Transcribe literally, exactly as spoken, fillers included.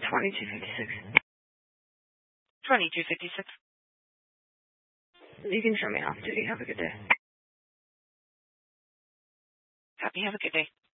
twenty-two fifty-six. twenty-two fifty-six. You can show me off duty. Have a good day. Happy, have a good day.